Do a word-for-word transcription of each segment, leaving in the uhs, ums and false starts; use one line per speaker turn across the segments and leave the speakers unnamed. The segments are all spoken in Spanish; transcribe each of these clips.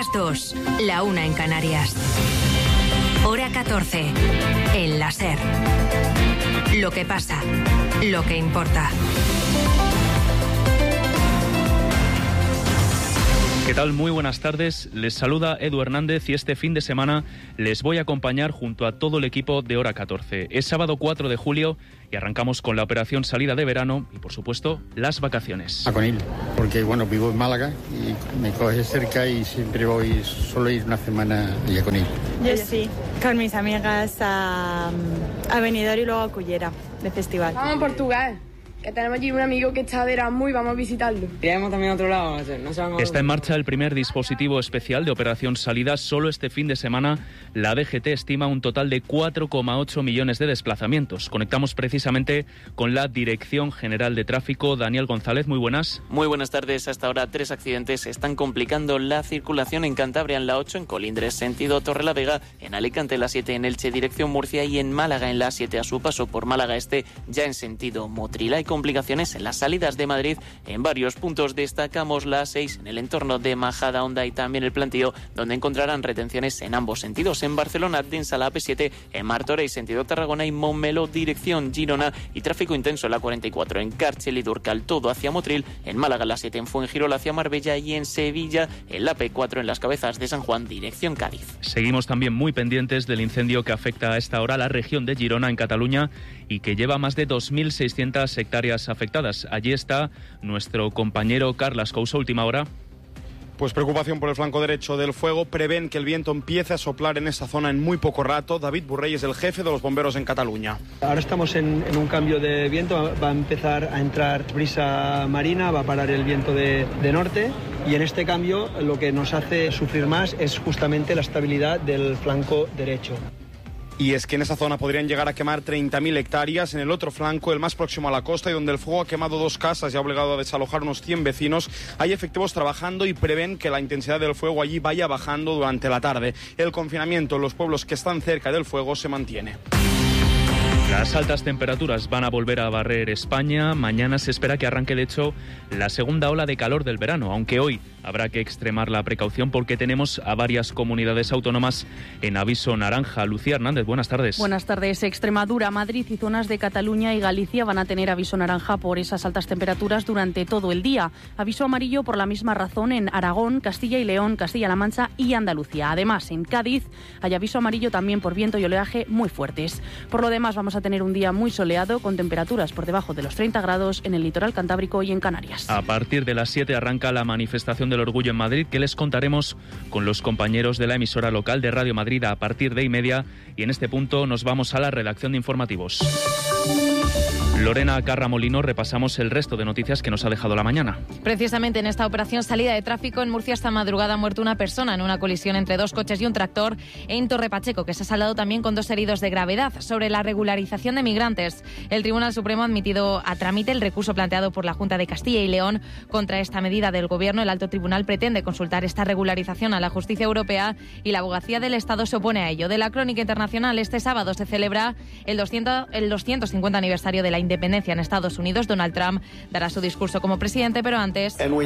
las dos, la una en Canarias. Hora catorce, en la SER. Lo que pasa, lo que importa.
¿Qué tal? Muy buenas tardes. Les saluda Edu Hernández y este fin de semana les voy a acompañar junto a todo el equipo de Hora catorce. Es sábado cuatro de julio y arrancamos con la operación salida de verano y, por supuesto, las vacaciones.
A Conil, porque bueno, vivo en Málaga y me coge cerca y siempre voy, solo ir una semana y a Conil.
Yo sí, con mis amigas a, a Benidorm y luego a Cullera, de festival.
Vamos a Portugal, que tenemos allí un amigo que está de Erasmus y vamos a visitarlo.
Iremos también a otro lado. No se
Está en marcha el primer dispositivo especial de operación salida. Solo este fin de semana la D G T estima un total de cuatro coma ocho millones de desplazamientos. Conectamos precisamente con la Dirección General de Tráfico. Daniel González, muy buenas.
Muy buenas tardes. Hasta ahora tres accidentes están complicando la circulación en Cantabria en la ocho, en Colindres sentido Torrelavega, en Alicante en la siete, en Elche dirección Murcia y en Málaga en la siete a su paso por Málaga Este ya en sentido Motril. Hay complicaciones en las salidas de Madrid en varios puntos. Destacamos la seis en el entorno de Majadahonda y también el Plantío, donde encontrarán retenciones en ambos sentidos. En Barcelona, densa la A P siete, en Martorell sentido Tarragona y Montmeló dirección Girona, y tráfico intenso en la cuarenta y cuatro en Càrcel y Durcal, todo hacia Motril. En Málaga la siete, en Fuengirola hacia Marbella, y en Sevilla en la P cuatro en las Cabezas de San Juan dirección Cádiz.
Seguimos también muy pendientes del incendio que afecta a esta hora a la región de Girona en Cataluña y que lleva más de dos mil seiscientas hectáreas afectadas. Allí está nuestro compañero Carlas Couso, última hora.
Pues preocupación por el flanco derecho del fuego. Prevén que el viento empiece a soplar en esa zona en muy poco rato. David Burrey es el jefe de los bomberos en Cataluña.
Ahora estamos en, en un cambio de viento. Va a empezar a entrar brisa marina, va a parar el viento de, de norte. Y en este cambio lo que nos hace sufrir más es justamente la estabilidad del flanco derecho.
Y es que en esa zona podrían llegar a quemar treinta mil hectáreas. En el otro flanco, el más próximo a la costa y donde el fuego ha quemado dos casas y ha obligado a desalojar unos cien vecinos, hay efectivos trabajando y prevén que la intensidad del fuego allí vaya bajando durante la tarde. El confinamiento en los pueblos que están cerca del fuego se mantiene.
Las altas temperaturas van a volver a barrer España. Mañana se espera que arranque, de hecho, la segunda ola de calor del verano, aunque hoy habrá que extremar la precaución porque tenemos a varias comunidades autónomas en aviso naranja. Lucía Hernández, buenas tardes.
Buenas tardes. Extremadura, Madrid y zonas de Cataluña y Galicia van a tener aviso naranja por esas altas temperaturas durante todo el día. Aviso amarillo por la misma razón en Aragón, Castilla y León, Castilla-La Mancha y Andalucía. Además, en Cádiz hay aviso amarillo también por viento y oleaje muy fuertes. Por lo demás, vamos a tener un día muy soleado con temperaturas por debajo de los treinta grados en el litoral cantábrico y en Canarias.
A partir de las siete arranca la manifestación del orgullo en Madrid, que les contaremos con los compañeros de la emisora local de Radio Madrid a partir de y media, y en este punto nos vamos a la redacción de informativos. Lorena Carramolino, repasamos el resto de noticias que nos ha dejado la mañana.
Precisamente en esta operación salida de tráfico en Murcia esta madrugada ha muerto una persona en una colisión entre dos coches y un tractor en Torre Pacheco, que se ha saldado también con dos heridos de gravedad. Sobre la regularización de migrantes, el Tribunal Supremo ha admitido a trámite el recurso planteado por la Junta de Castilla y León contra esta medida del Gobierno. El Alto Tribunal pretende consultar esta regularización a la justicia europea y la Abogacía del Estado se opone a ello. De la crónica internacional, este sábado se celebra el, doscientos, el doscientos cincuenta aniversario de la independencia en Estados Unidos. Donald Trump dará su discurso como presidente, pero antes, sobre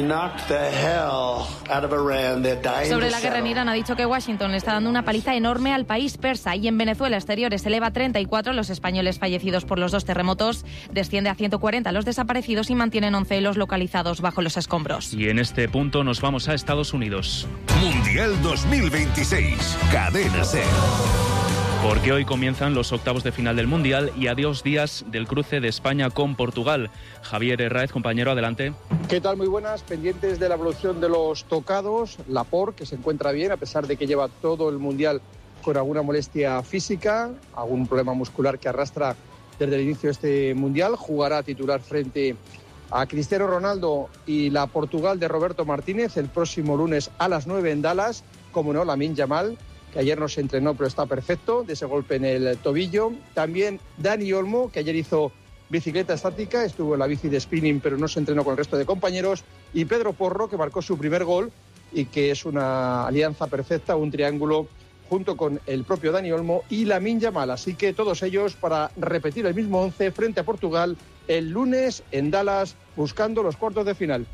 la guerra en Irán, ha dicho que Washington le está dando una paliza enorme al país persa. Y en Venezuela, exteriores eleva a treinta y cuatro los españoles fallecidos por los dos terremotos, desciende a ciento cuarenta los desaparecidos y mantienen once los localizados bajo los escombros.
Y en este punto nos vamos a Estados Unidos.
Mundial dos mil veintiséis, Cadena SER.
Porque hoy comienzan los octavos de final del Mundial y a dos días del cruce de España con Portugal. Javier Herráez, compañero, adelante.
¿Qué tal? Muy buenas. Pendientes de la evolución de los tocados. Laporte, que se encuentra bien, a pesar de que lleva todo el Mundial con alguna molestia física, algún problema muscular que arrastra desde el inicio de este Mundial. Jugará titular frente a Cristiano Ronaldo y la Portugal de Roberto Martínez el próximo lunes a las nueve en Dallas. Como no, Lamine Yamal, que ayer no se entrenó pero está perfecto de ese golpe en el tobillo. También Dani Olmo, que ayer hizo bicicleta estática, estuvo en la bici de spinning pero no se entrenó con el resto de compañeros. Y Pedro Porro, que marcó su primer gol y que es una alianza perfecta, un triángulo junto con el propio Dani Olmo y Lamine Yamal. Así que todos ellos para repetir el mismo once frente a Portugal el lunes en Dallas, buscando los cuartos de final.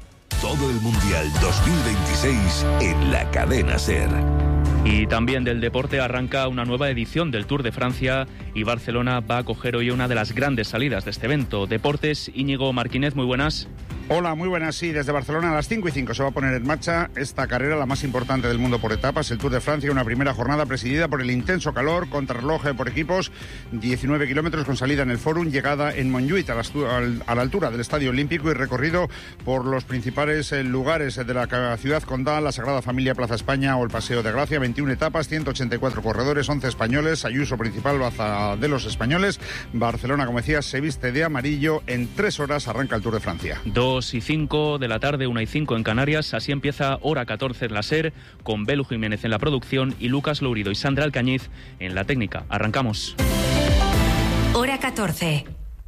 todo el Mundial dos mil veintiséis en la cadena SER.
Y también del deporte arranca una nueva edición del Tour de Francia y Barcelona va a acoger hoy una de las grandes salidas de este evento. Deportes, Íñigo Marquínez, muy buenas.
Hola, muy buenas. Sí, desde Barcelona a las cinco y cinco se va a poner en marcha esta carrera, la más importante del mundo por etapas, el Tour de Francia, una primera jornada presidida por el intenso calor, contrarreloj por equipos, diecinueve kilómetros con salida en el Fórum, llegada en Montjuïc a la, a la altura del Estadio Olímpico y recorrido por los principales lugares de la ciudad condal, la Sagrada Familia, Plaza España o el Paseo de Gracia. veintiuna etapas, ciento ochenta y cuatro corredores, once españoles, Ayuso principal, baza de los españoles. Barcelona, como decía, se viste de amarillo. En tres horas arranca el Tour de Francia.
Dos y cinco de la tarde, una y cinco en Canarias. Así empieza Hora catorce en la SER, con Belu Jiménez en la producción y Lucas Lourido y Sandra Alcañiz en la técnica. Arrancamos.
Hora catorce.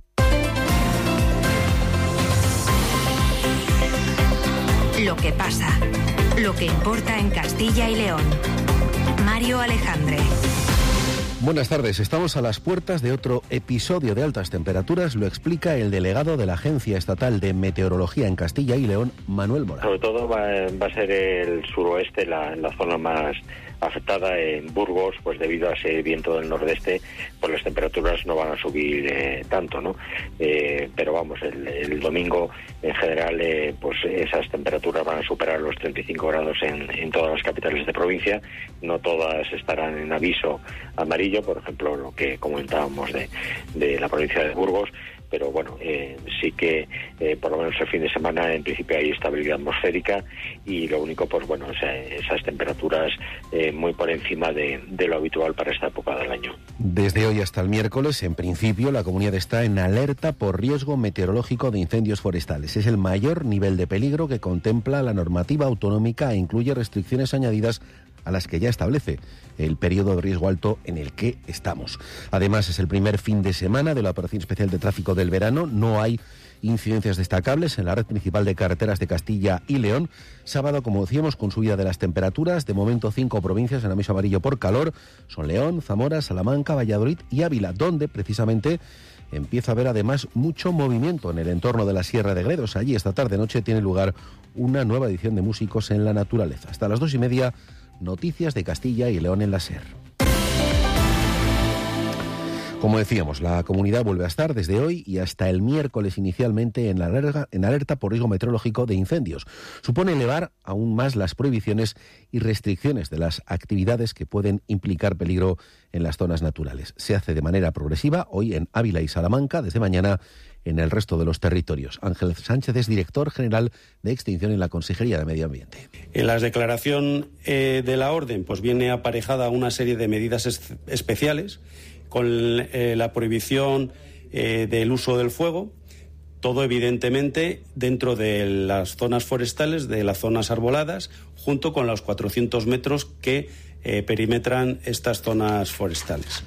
Lo que pasa, lo que importa en Castilla y León. Mario Alejandre.
Buenas tardes, estamos a las puertas de otro episodio de altas temperaturas, lo explica el delegado de la Agencia Estatal de Meteorología en Castilla y León, Manuel Mora.
Sobre todo va, va a ser el suroeste, la, la zona más afectada. En Burgos, pues debido a ese viento del nordeste, pues las temperaturas no van a subir eh, tanto, ¿no? Eh, pero vamos, el, el domingo en general, eh, pues esas temperaturas van a superar los treinta y cinco grados en, en todas las capitales de provincia. No todas estarán en aviso amarillo, por ejemplo, lo que comentábamos de, de la provincia de Burgos. Pero bueno, eh, sí que eh, por lo menos el fin de semana en principio hay estabilidad atmosférica y lo único, pues bueno, o sea, esas temperaturas eh, muy por encima de, de lo habitual para esta época del año.
Desde hoy hasta el miércoles, en principio, la comunidad está en alerta por riesgo meteorológico de incendios forestales. Es el mayor nivel de peligro que contempla la normativa autonómica e incluye restricciones añadidas a las que ya establece el periodo de riesgo alto en el que estamos. Además, es el primer fin de semana de la Operación Especial de Tráfico del verano. No hay incidencias destacables en la red principal de carreteras de Castilla y León. Sábado, como decíamos, con subida de las temperaturas. De momento, cinco provincias en aviso amarillo por calor. Son León, Zamora, Salamanca, Valladolid y Ávila, donde precisamente empieza a haber además mucho movimiento en el entorno de la Sierra de Gredos. Allí esta tarde-noche tiene lugar una nueva edición de Músicos en la Naturaleza. Hasta las dos y media, noticias de Castilla y León en la SER. Como decíamos, la comunidad vuelve a estar desde hoy y hasta el miércoles inicialmente en alerta, en alerta por riesgo meteorológico de incendios. Supone elevar aún más las prohibiciones y restricciones de las actividades que pueden implicar peligro en las zonas naturales. Se hace de manera progresiva hoy en Ávila y Salamanca, desde mañana en el resto de los territorios. Ángel Sánchez es director general de Extinción en la Consejería de Medio Ambiente.
En la declaración eh, de la orden pues viene aparejada una serie de medidas es- especiales con eh, la prohibición eh, del uso del fuego, todo evidentemente dentro de las zonas forestales, de las zonas arboladas, junto con los cuatrocientos metros que eh, perimetran estas zonas forestales.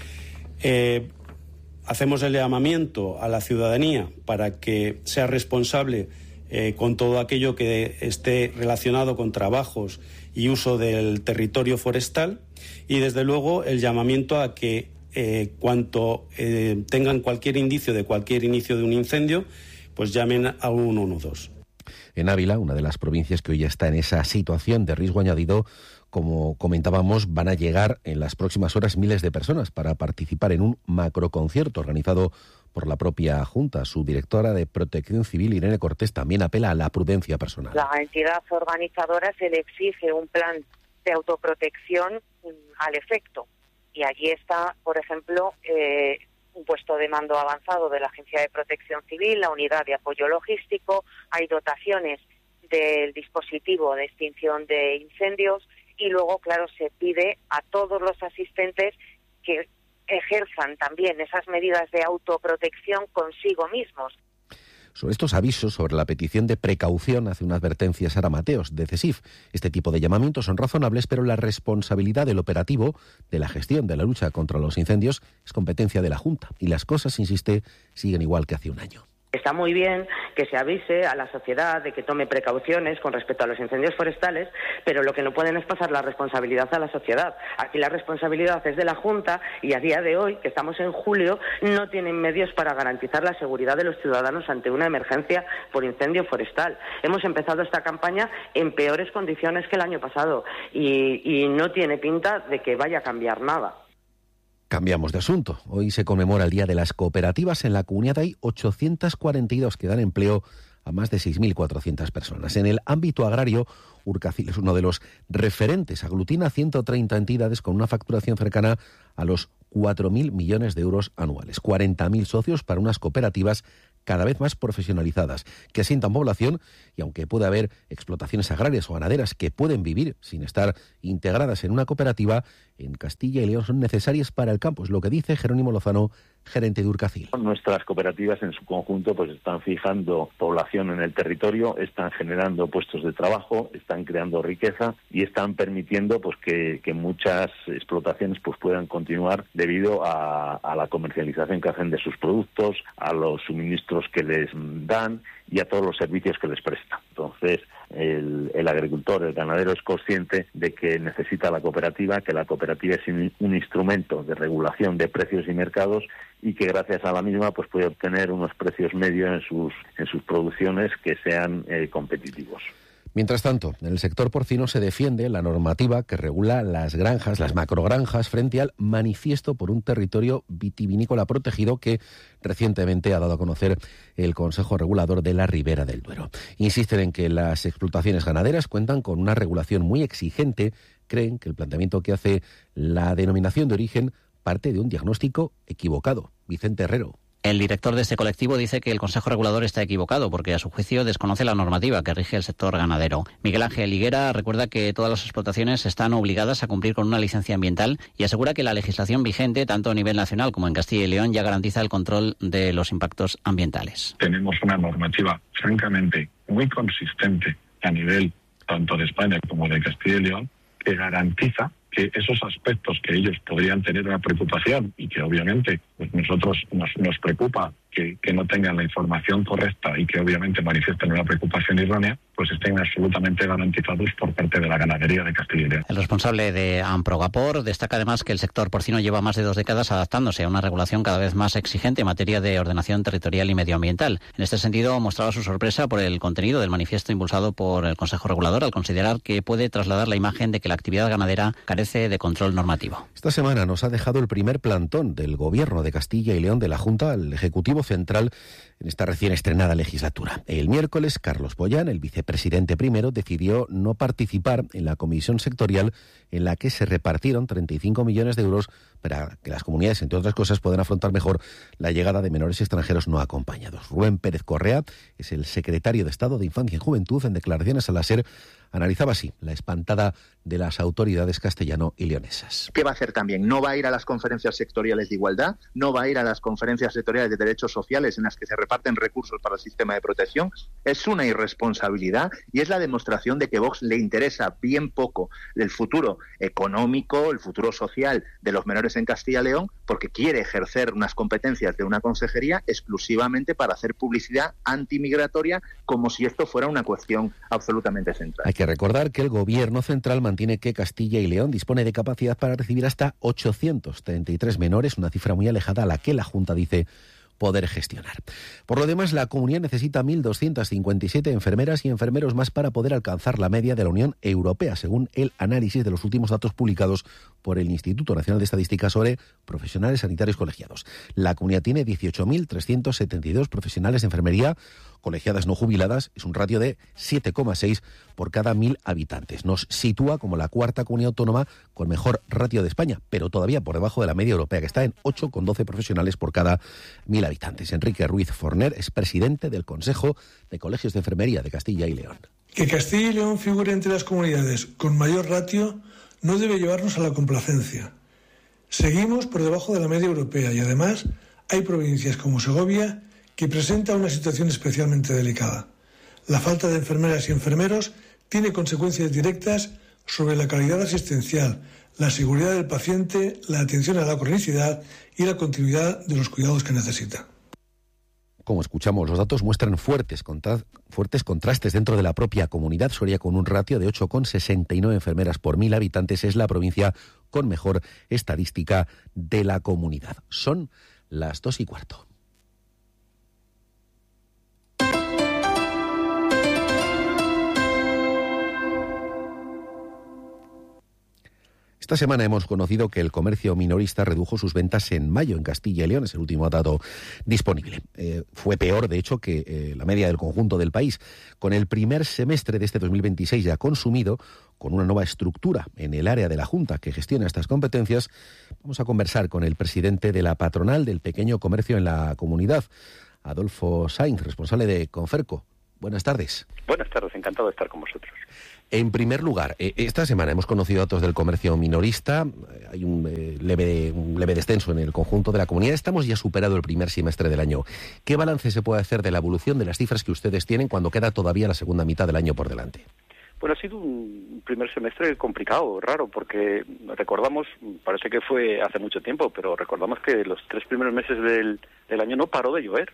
Eh, Hacemos el llamamiento a la ciudadanía para que sea responsable eh, con todo aquello que esté relacionado con trabajos y uso del territorio forestal y, desde luego, el llamamiento a que eh, cuanto eh, tengan cualquier indicio de cualquier inicio de un incendio, pues llamen a ciento doce.
En Ávila, una de las provincias que hoy está en esa situación de riesgo añadido, como comentábamos, van a llegar en las próximas horas miles de personas para participar en un macroconcierto organizado por la propia Junta. Su directora de Protección Civil, Irene Cortés, también apela a la prudencia personal.
La entidad organizadora se le exige un plan de autoprotección al efecto. Y allí está, por ejemplo, eh, un puesto de mando avanzado de la Agencia de Protección Civil, la unidad de apoyo logístico, hay dotaciones del dispositivo de extinción de incendios. Y luego, claro, se pide a todos los asistentes que ejerzan también esas medidas de autoprotección consigo mismos.
Sobre estos avisos, sobre la petición de precaución, hace una advertencia Sara Mateos, de CESIF. Este tipo de llamamientos son razonables, pero la responsabilidad del operativo, de la gestión de la lucha contra los incendios, es competencia de la Junta. Y las cosas, insiste, siguen igual que hace un año.
Está muy bien que se avise a la sociedad de que tome precauciones con respecto a los incendios forestales, pero lo que no pueden es pasar la responsabilidad a la sociedad. Aquí la responsabilidad es de la Junta y a día de hoy, que estamos en julio, no tienen medios para garantizar la seguridad de los ciudadanos ante una emergencia por incendio forestal. Hemos empezado esta campaña en peores condiciones que el año pasado y, y no tiene pinta de que vaya a cambiar nada.
Cambiamos de asunto. Hoy se conmemora el Día de las Cooperativas. En la comunidad hay ochocientas cuarenta y dos que dan empleo a más de seis mil cuatrocientas personas. En el ámbito agrario, Urcacil es uno de los referentes. Aglutina ciento treinta entidades con una facturación cercana a los cuatro mil millones de euros anuales. cuarenta mil socios para unas cooperativas cada vez más profesionalizadas, que asientan población y aunque puede haber explotaciones agrarias o ganaderas que pueden vivir sin estar integradas en una cooperativa, en Castilla y León son necesarias para el campo. Es lo que dice Jerónimo Lozano, gerente de Urcacil.
Nuestras cooperativas en su conjunto pues están fijando población en el territorio, están generando puestos de trabajo, están creando riqueza y están permitiendo pues que, que muchas explotaciones pues puedan continuar debido a, a la comercialización que hacen de sus productos, a los suministros que les dan y a todos los servicios que les prestan. Entonces, el, el agricultor, el ganadero es consciente de que necesita la cooperativa, que la cooperativa es un, un instrumento de regulación de precios y mercados y que gracias a la misma pues puede obtener unos precios medios en sus, en sus producciones que sean eh, competitivos.
Mientras tanto, en el sector porcino se defiende la normativa que regula las granjas, las macrogranjas, frente al manifiesto por un territorio vitivinícola protegido que recientemente ha dado a conocer el Consejo Regulador de la Ribera del Duero. Insisten en que las explotaciones ganaderas cuentan con una regulación muy exigente. Creen que el planteamiento que hace la denominación de origen parte de un diagnóstico equivocado. Vicente Herrero.
El director de este colectivo dice que el Consejo Regulador está equivocado porque, a su juicio, desconoce la normativa que rige el sector ganadero. Miguel Ángel Higuera recuerda que todas las explotaciones están obligadas a cumplir con una licencia ambiental y asegura que la legislación vigente, tanto a nivel nacional como en Castilla y León, ya garantiza el control de los impactos ambientales.
Tenemos una normativa, francamente, muy consistente a nivel tanto de España como de Castilla y León, que garantiza que esos aspectos que ellos podrían tener una preocupación y que obviamente pues nosotros nos, nos preocupa que, que no tengan la información correcta y que obviamente manifiesten una preocupación errónea, pues estén absolutamente garantizados por parte de la ganadería de Castilla y León.
El responsable de Amprogapor destaca además que el sector porcino lleva más de dos décadas adaptándose a una regulación cada vez más exigente en materia de ordenación territorial y medioambiental. En este sentido, mostraba su sorpresa por el contenido del manifiesto impulsado por el Consejo Regulador al considerar que puede trasladar la imagen de que la actividad ganadera carece de control normativo.
Esta semana nos ha dejado el primer plantón del Gobierno de Castilla y León de la Junta al Ejecutivo Central en esta recién estrenada legislatura. El miércoles, Carlos Boyán, el vicepresidente primero, decidió no participar en la comisión sectorial en la que se repartieron treinta y cinco millones de euros para que las comunidades, entre otras cosas, puedan afrontar mejor la llegada de menores extranjeros no acompañados. Rubén Pérez Correa es el secretario de Estado de Infancia y Juventud. En declaraciones a la SER analizaba así la espantada de las autoridades castellano y leonesas.
¿Qué va a hacer también? No va a ir a las conferencias sectoriales de igualdad, no va a ir a las conferencias sectoriales de derechos sociales en las que se reparten recursos para el sistema de protección. Es una irresponsabilidad y es la demostración de que Vox le interesa bien poco el futuro económico, el futuro social de los menores en Castilla y León, porque quiere ejercer unas competencias de una consejería exclusivamente para hacer publicidad antimigratoria, como si esto fuera una cuestión absolutamente central.
Hay que recordar que el Gobierno central mantiene que Castilla y León dispone de capacidad para recibir hasta ochocientos treinta y tres menores, una cifra muy alejada a la que la Junta dice poder gestionar. Por lo demás, la comunidad necesita mil doscientas cincuenta y siete enfermeras y enfermeros más para poder alcanzar la media de la Unión Europea, según el análisis de los últimos datos publicados por el Instituto Nacional de Estadística sobre profesionales sanitarios colegiados. La comunidad tiene dieciocho mil trescientos setenta y dos profesionales de enfermería colegiadas no jubiladas, es un ratio de siete coma seis por cada mil habitantes. Nos sitúa como la cuarta comunidad autónoma con mejor ratio de España, pero todavía por debajo de la media europea, que está en ocho coma doce profesionales por cada mil habitantes. Enrique Ruiz Forner es presidente del Consejo de Colegios de Enfermería de Castilla y León.
Que Castilla y León figure entre las comunidades con mayor ratio no debe llevarnos a la complacencia. Seguimos por debajo de la media europea y además hay provincias como Segovia que presenta una situación especialmente delicada. La falta de enfermeras y enfermeros tiene consecuencias directas sobre la calidad asistencial, la seguridad del paciente, la atención a la cronicidad y la continuidad de los cuidados que necesita.
Como escuchamos, los datos muestran fuertes, contra- fuertes contrastes dentro de la propia comunidad. Soria, con un ratio de ocho coma sesenta y nueve enfermeras por mil habitantes, es la provincia con mejor estadística de la comunidad. Son las dos y cuarto. Esta semana hemos conocido que el comercio minorista redujo sus ventas en mayo en Castilla y León, es el último dato disponible. Eh, fue peor, de hecho, que eh, la media del conjunto del país. Con el primer semestre de este dos mil veintiséis ya consumido, con una nueva estructura en el área de la Junta que gestiona estas competencias, vamos a conversar con el presidente de la patronal del pequeño comercio en la comunidad, Adolfo Sainz, responsable de Conferco. Buenas tardes.
Buenas tardes, encantado de estar con vosotros.
En primer lugar, esta semana hemos conocido datos del comercio minorista, hay un leve, un leve descenso en el conjunto de la comunidad, estamos ya superado el primer semestre del año. ¿Qué balance se puede hacer de la evolución de las cifras que ustedes tienen cuando queda todavía la segunda mitad del año por delante?
Bueno, ha sido un primer semestre complicado, raro, porque recordamos, parece que fue hace mucho tiempo, pero recordamos que los tres primeros meses del, del año no paró de llover.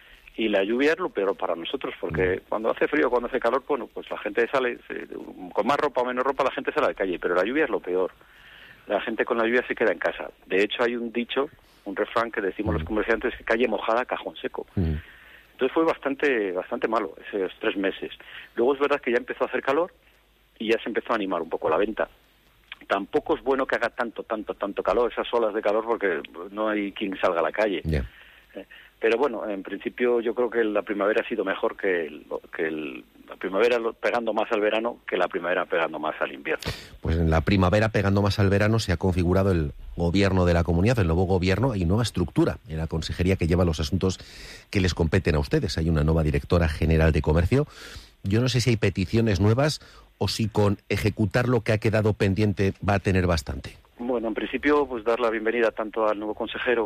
Y la lluvia es lo peor para nosotros, porque cuando hace frío, cuando hace calor, bueno, pues la gente sale, se, con más ropa o menos ropa, la gente sale a la calle, pero la lluvia es lo peor. La gente con la lluvia se queda en casa. De hecho, hay un dicho, un refrán que decimos los comerciantes, que calle mojada, cajón seco. Mm. Entonces fue bastante bastante malo esos tres meses. Luego es verdad que ya empezó a hacer calor y ya se empezó a animar un poco la venta. Tampoco es bueno que haga tanto, tanto, tanto calor, esas olas de calor, porque no hay quien salga a la calle. Yeah. Eh, Pero bueno, en principio yo creo que la primavera ha sido mejor que, el, que el, la primavera pegando más al verano que la primavera pegando más al invierno.
Pues en la primavera pegando más al verano se ha configurado el gobierno de la comunidad, el nuevo gobierno. Hay nueva estructura en la consejería que lleva los asuntos que les competen a ustedes. Hay una nueva directora general de comercio. Yo no sé si hay peticiones nuevas o si con ejecutar lo que ha quedado pendiente va a tener bastante.
Bueno, en principio pues dar la bienvenida tanto al nuevo consejero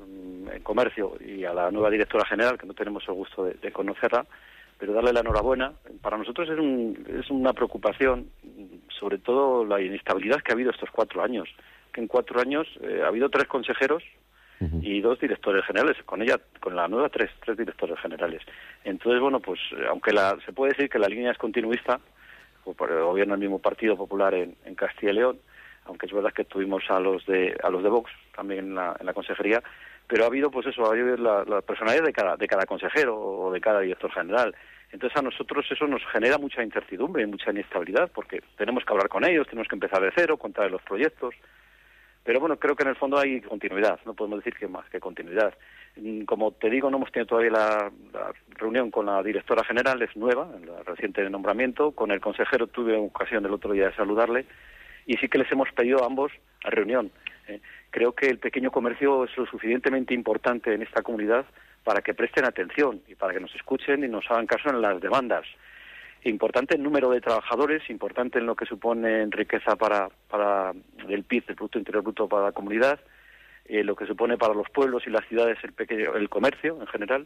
en comercio y a la nueva directora general, que no tenemos el gusto de, de conocerla, pero darle la enhorabuena. Para nosotros es, un, es una preocupación, sobre todo la inestabilidad que ha habido estos cuatro años, que en cuatro años eh, ha habido tres consejeros uh-huh. y dos directores generales, con ella, con la nueva tres, tres directores generales. Entonces, bueno, pues aunque la, se puede decir que la línea es continuista, por el gobierno del mismo Partido Popular en, en Castilla y León, aunque es verdad que tuvimos a los de a los de Vox también en la, en la consejería, pero ha habido, pues eso, ha habido la, la personalidad de cada, de cada consejero o de cada director general. Entonces a nosotros eso nos genera mucha incertidumbre y mucha inestabilidad, porque tenemos que hablar con ellos, tenemos que empezar de cero, contar los proyectos. Pero bueno, creo que en el fondo hay continuidad, no podemos decir que más que continuidad. Como te digo, no hemos tenido todavía la, la reunión con la directora general, es nueva, en el reciente nombramiento. Con el consejero tuve ocasión el otro día de saludarle, y sí que les hemos pedido a ambos a reunión. Eh, creo que el pequeño comercio es lo suficientemente importante en esta comunidad para que presten atención y para que nos escuchen y nos hagan caso en las demandas. Importante el número de trabajadores, importante en lo que supone en riqueza para, para el P I B, el Producto Interior Bruto para la comunidad, eh, lo que supone para los pueblos y las ciudades el, pequeño, el comercio en general.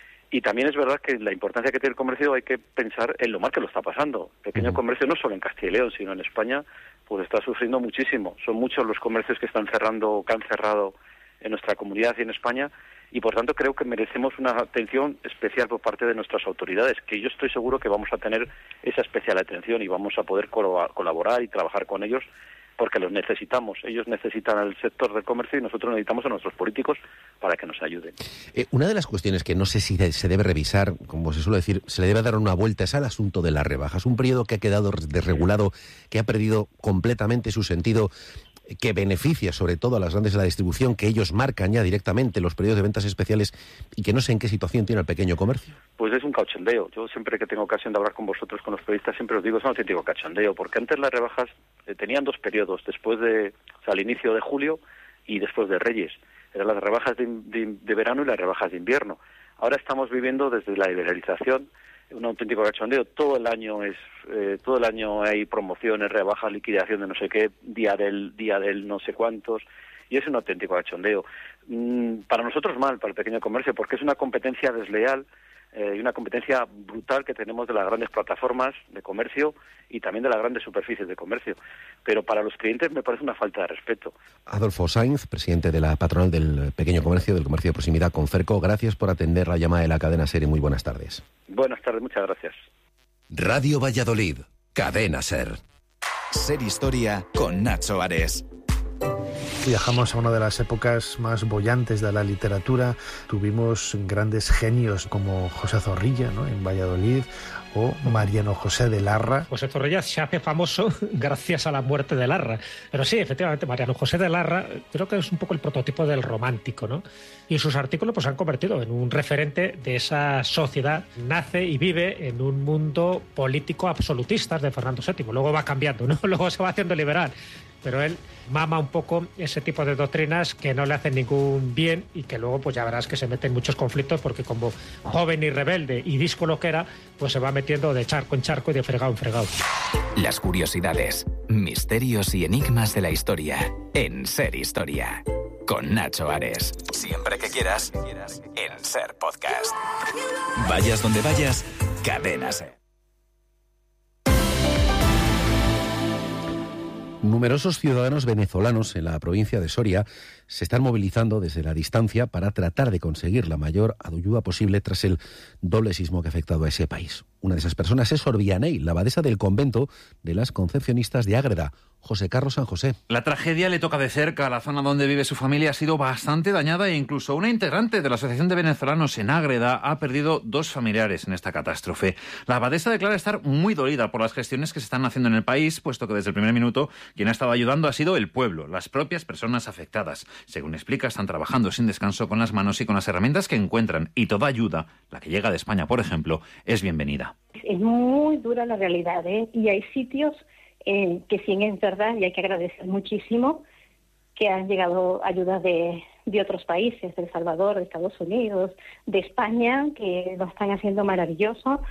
Y también es verdad que la importancia que tiene el comercio hay que pensar en lo mal que lo está pasando. El pequeño comercio no solo en Castilla y León, sino en España, pues está sufriendo muchísimo. Son muchos los comercios que están cerrando o que han cerrado en nuestra comunidad y en España, y por tanto creo que merecemos una atención especial por parte de nuestras autoridades, que yo estoy seguro que vamos a tener esa especial atención y vamos a poder colaborar y trabajar con ellos, porque los necesitamos. Ellos necesitan al sector del comercio y nosotros necesitamos a nuestros políticos para que nos ayuden.
Eh, una de las cuestiones que no sé si se debe revisar, como se suele decir, se le debe dar una vuelta, es al asunto de las rebajas. Un periodo que ha quedado desregulado, que ha perdido completamente su sentido, que beneficia sobre todo a las grandes de la distribución, que ellos marcan ya directamente los periodos de ventas especiales, y que no sé en qué situación tiene el pequeño comercio.
Pues es un cachondeo. Yo siempre que tengo ocasión de hablar con vosotros, con los periodistas, siempre os digo, es un auténtico cachondeo, porque antes las rebajas eh, tenían dos periodos, después de, o sea, al inicio de julio y después de Reyes. Eran las rebajas de, de, de verano y las rebajas de invierno. Ahora estamos viviendo desde la liberalización un auténtico cachondeo. Todo el año es eh, todo el año hay promociones, rebajas, liquidación de no sé qué, día del día del no sé cuántos, y es un auténtico cachondeo. Mm, para nosotros mal, para el pequeño comercio, porque es una competencia desleal eh, y una competencia brutal que tenemos de las grandes plataformas de comercio y también de las grandes superficies de comercio. Pero para los clientes me parece una falta de respeto.
Adolfo Sainz, presidente de la patronal del pequeño comercio, del comercio de proximidad Conferco, gracias por atender la llamada de la cadena SER y muy buenas tardes.
Buenas tardes, muchas gracias.
Radio Valladolid, Cadena SER.
SER Historia con Nacho Ares.
Viajamos a una de las épocas más bollantes de la literatura. Tuvimos grandes genios como José Zorrilla, ¿no?, en Valladolid, o Mariano José de Larra.
José Zorrilla se hace famoso gracias a la muerte de Larra. Pero sí, efectivamente, Mariano José de Larra creo que es un poco el prototipo del romántico, ¿no? Y sus artículos pues, se han convertido en un referente de esa sociedad. Nace y vive en un mundo político absolutista de Fernando séptimo. Luego va cambiando, ¿no? Luego se va haciendo liberal. Pero él mama un poco ese tipo de doctrinas que no le hacen ningún bien y que luego pues ya verás que se mete en muchos conflictos porque como joven y rebelde y díscolo que era, pues se va metiendo de charco en charco y de fregado en fregado.
Las curiosidades, misterios y enigmas de la historia en SER Historia. Con Nacho Ares. Siempre que quieras, en SER Podcast. Vayas donde vayas, Cadena SER.
Numerosos ciudadanos venezolanos en la provincia de Soria se están movilizando desde la distancia para tratar de conseguir la mayor ayuda posible tras el doble sismo que ha afectado a ese país. Una de esas personas es Sor Vianey, la abadesa del convento de las Concepcionistas de Ágreda. José Carlos San José.
La tragedia le toca de cerca. La zona donde vive su familia ha sido bastante dañada e incluso una integrante de la Asociación de Venezolanos en Ágreda ha perdido dos familiares en esta catástrofe. La abadesa declara estar muy dolida por las gestiones que se están haciendo en el país, puesto que desde el primer minuto quien ha estado ayudando ha sido el pueblo, las propias personas afectadas. Según explica, están trabajando sin descanso con las manos y con las herramientas que encuentran, y toda ayuda, la que llega de España, por ejemplo, es bienvenida.
Es muy dura la realidad, ¿eh? Y hay sitios eh, que sí es verdad, y hay que agradecer muchísimo, que han llegado ayudas de, de otros países, de El Salvador, de Estados Unidos, de España, que lo están haciendo maravilloso.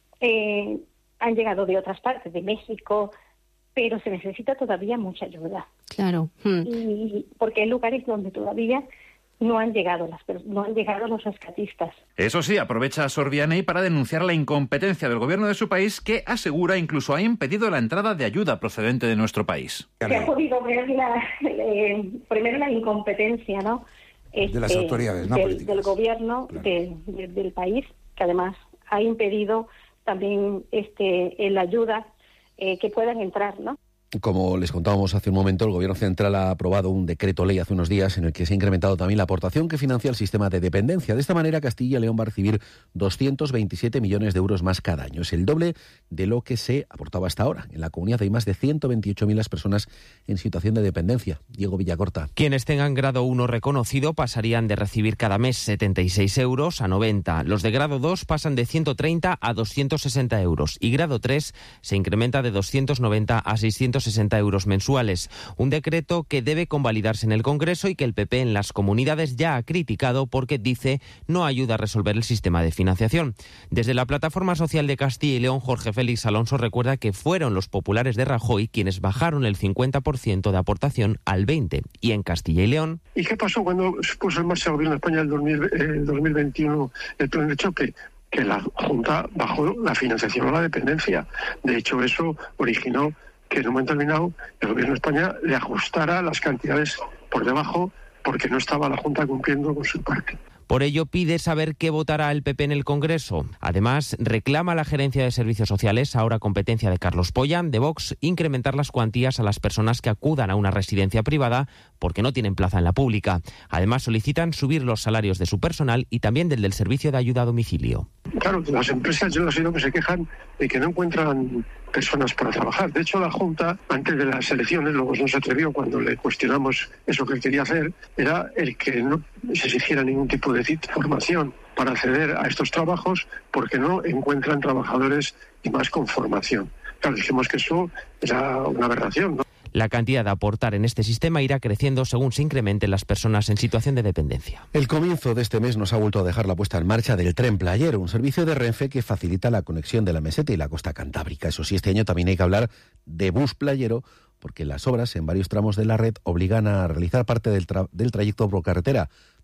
Eh, han llegado de otras partes, de México, pero se necesita todavía mucha ayuda.
Claro. Hmm.
Y porque hay lugares donde todavía no han llegado las no han llegado los rescatistas.
Eso sí, aprovecha a Sor Vianey para denunciar la incompetencia del gobierno de su país, que asegura incluso ha impedido la entrada de ayuda procedente de nuestro país.
Se ha podido ver la, eh, primero la incompetencia, ¿no? Este,
de las autoridades, ¿no?
del, del gobierno claro. de, de, del país, que además ha impedido también este la ayuda eh, que puedan entrar, ¿no?
Como les contábamos hace un momento, el Gobierno Central ha aprobado un decreto ley hace unos días en el que se ha incrementado también la aportación que financia el sistema de dependencia. De esta manera, Castilla y León va a recibir doscientos veintisiete millones de euros más cada año. Es el doble de lo que se aportaba hasta ahora. En la comunidad hay más de ciento veintiocho mil las personas en situación de dependencia. Diego Villacorta.
Quienes tengan grado uno reconocido pasarían de recibir cada mes setenta y seis euros a noventa. Los de grado dos pasan de ciento treinta a doscientos sesenta euros. Y grado tres se incrementa de doscientos noventa a seiscientos sesenta euros mensuales. Un decreto que debe convalidarse en el Congreso y que el P P en las comunidades ya ha criticado porque, dice, no ayuda a resolver el sistema de financiación. Desde la Plataforma Social de Castilla y León, Jorge Félix Alonso recuerda que fueron los populares de Rajoy quienes bajaron el cincuenta por ciento de aportación al veinte por ciento. Y en Castilla y León...
¿Y qué pasó cuando se puso en marcha el Gobierno de España el dos mil, eh, dos mil veintiuno el plan de choque? Que la Junta bajó la financiación a la dependencia. De hecho, eso originó que en un momento determinado el Gobierno de España le ajustara las cantidades por debajo porque no estaba la Junta cumpliendo con su parte.
Por ello pide saber qué votará el P P en el Congreso. Además, reclama a la Gerencia de Servicios Sociales, ahora competencia de Carlos Pollán, de Vox, incrementar las cuantías a las personas que acudan a una residencia privada porque no tienen plaza en la pública. Además, solicitan subir los salarios de su personal y también del del servicio de ayuda a domicilio.
Claro, las empresas yo las he oído que se quejan de que no encuentran personas para trabajar. De hecho, la Junta, antes de las elecciones, luego no se atrevió cuando le cuestionamos eso que él quería hacer, era el que no se exigiera ningún tipo de formación para acceder a estos trabajos porque no encuentran trabajadores y más con formación. Claro, dijimos que eso era una aberración, ¿no?
La cantidad de aportar en este sistema irá creciendo según se incrementen las personas en situación de dependencia.
El comienzo de este mes nos ha vuelto a dejar la puesta en marcha del Tren Playero, un servicio de Renfe que facilita la conexión de la Meseta y la costa cantábrica. Eso sí, este año también hay que hablar de bus playero, porque las obras en varios tramos de la red obligan a realizar parte del, tra- del trayecto por carretera.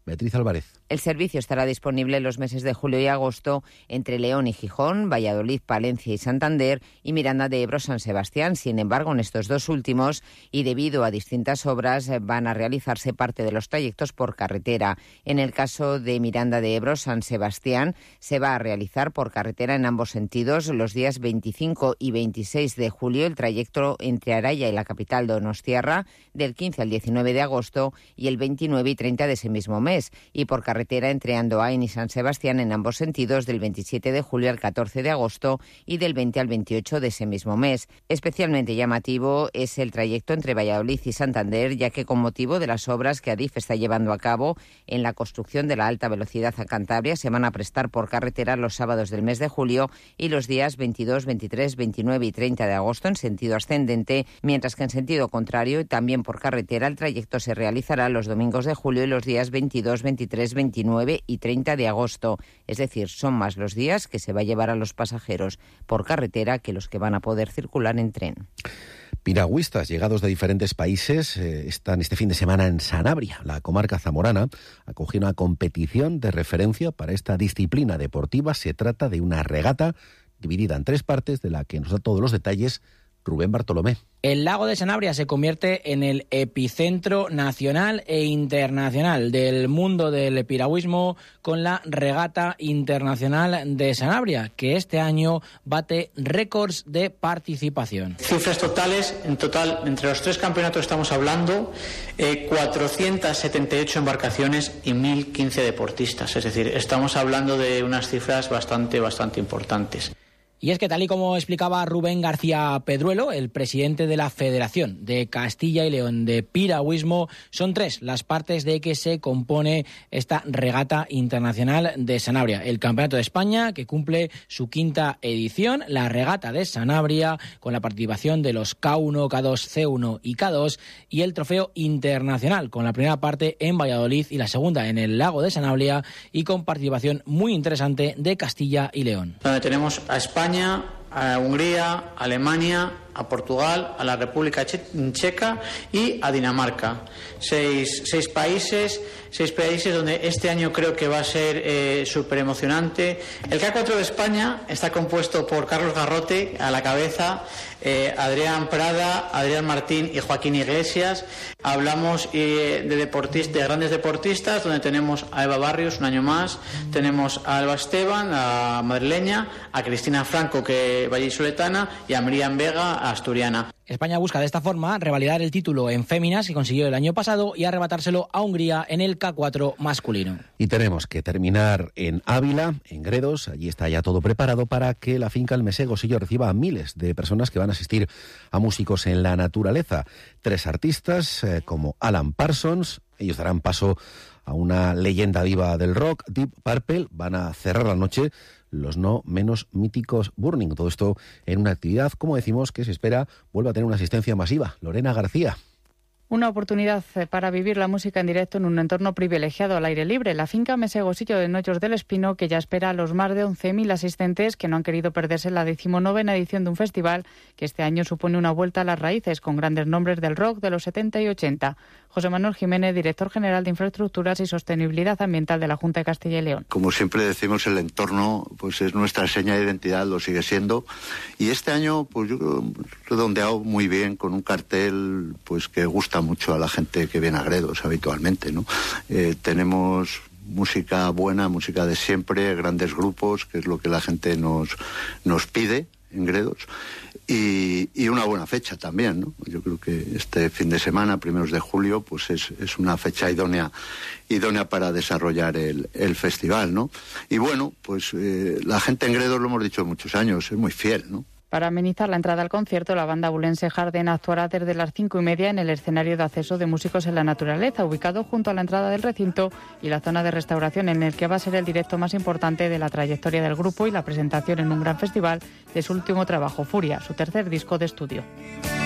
Beatriz Álvarez.
El servicio estará disponible en los meses de julio y agosto entre León y Gijón, Valladolid, Palencia y Santander y Miranda de Ebro, San Sebastián. Sin embargo, en estos dos últimos, y debido a distintas obras, van a realizarse parte de los trayectos por carretera. En el caso de Miranda de Ebro, San Sebastián, se va a realizar por carretera en ambos sentidos los días veinticinco y veintiséis de julio, el trayecto entre Araya y la capital donostiarra, del quince al diecinueve de agosto, y el veintinueve y treinta de ese mismo mes. Y por carretera entre Andoain y San Sebastián en ambos sentidos del veintisiete de julio al catorce de agosto y del veinte al veintiocho de ese mismo mes. Especialmente llamativo es el trayecto entre Valladolid y Santander, ya que con motivo de las obras que Adif está llevando a cabo en la construcción de la alta velocidad a Cantabria, se van a prestar por carretera los sábados del mes de julio y los días veintidós, veintitrés, veintinueve y treinta de agosto en sentido ascendente, mientras que en sentido contrario y también por carretera el trayecto se realizará los domingos de julio y los días veintidós, veintitrés, veintinueve y treinta de agosto. Es decir, son más los días que se va a llevar a los pasajeros por carretera que los que van a poder circular en tren.
Piragüistas llegados de diferentes países eh, están este fin de semana en Sanabria. La comarca zamorana acogió una competición de referencia para esta disciplina deportiva. Se trata de una regata dividida en tres partes, de la que nos da todos los detalles Rubén Bartolomé.
El lago de Sanabria se convierte en el epicentro nacional e internacional del mundo del piragüismo con la Regata Internacional de Sanabria, que este año bate récords de participación.
Cifras totales, en total, entre los tres campeonatos estamos hablando, eh, cuatrocientas setenta y ocho embarcaciones y mil quince deportistas. Es decir, estamos hablando de unas cifras bastante, bastante importantes.
Y es que, tal y como explicaba Rubén García Pedruelo, el presidente de la Federación de Castilla y León de Piragüismo, son tres las partes de que se compone esta Regata Internacional de Sanabria. El Campeonato de España, que cumple su quinta edición, la Regata de Sanabria, con la participación de los K uno, K dos, C uno y K dos, y el Trofeo Internacional, con la primera parte en Valladolid y la segunda en el Lago de Sanabria, y con participación muy interesante de Castilla y León.
Donde tenemos a España, a Hungría, a Alemania, a Portugal, a la República Checa y a Dinamarca. Seis, seis países, seis países donde este año creo que va a ser eh, súper emocionante. El K cuatro de España está compuesto por Carlos Garrote a la cabeza, eh, Adrián Prada, Adrián Martín y Joaquín Iglesias. Hablamos eh, de deportistas, de grandes deportistas, donde tenemos a Eva Barrios un año más, tenemos a Alba Esteban, a madrileña, a Cristina Franco, que vallisoletana, y a Miriam Vega, asturiana.
España busca de esta forma revalidar el título en féminas que consiguió el año pasado y arrebatárselo a Hungría en el K cuatro masculino.
Y tenemos que terminar en Ávila, en Gredos. Allí está ya todo preparado para que la finca El Mesegosillo reciba a miles de personas que van a asistir a músicos en la naturaleza. Tres artistas eh, como Alan Parsons, ellos darán paso a una leyenda viva del rock, Deep Purple. Van a cerrar la noche los no menos míticos Burning. Todo esto en una actividad, como decimos, que se espera vuelva a tener una asistencia masiva. Lorena García.
Una oportunidad para vivir la música en directo en un entorno privilegiado al aire libre. La finca Mesegosillo de Nochos del Espino, que ya espera a los más de once mil asistentes que no han querido perderse la decimonovena edición de un festival que este año supone una vuelta a las raíces con grandes nombres del rock de los setenta y ochenta. José Manuel Jiménez, director general de Infraestructuras y Sostenibilidad Ambiental de la Junta de Castilla y León.
Como siempre decimos, el entorno pues es nuestra seña de identidad, lo sigue siendo. Y este año, pues yo creo, redondeado muy bien con un cartel pues que gusta mucho a la gente que viene a Gredos habitualmente, ¿no? Eh, tenemos música buena, música de siempre, grandes grupos, que es lo que la gente nos, nos pide en Gredos, y, y una buena fecha también, ¿no? Yo creo que este fin de semana, primeros de julio, pues es, es una fecha idónea idónea para desarrollar el, el festival, ¿no? Y bueno, pues eh, la gente en Gredos, lo hemos dicho muchos años, es muy fiel, ¿no?
Para amenizar la entrada al concierto, la banda bulense Jardín actuará desde las cinco y media en el escenario de acceso de músicos en la naturaleza, ubicado junto a la entrada del recinto y la zona de restauración, en el que va a ser el directo más importante de la trayectoria del grupo y la presentación en un gran festival de su último trabajo, Furia, su tercer disco de estudio.